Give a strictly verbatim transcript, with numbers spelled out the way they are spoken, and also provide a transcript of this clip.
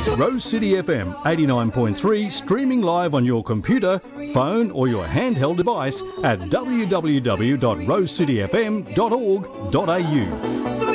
Rose City F M eighty-nine point three, streaming live on your computer, phone or your handheld device at w w w dot rose city f m dot org dot a u.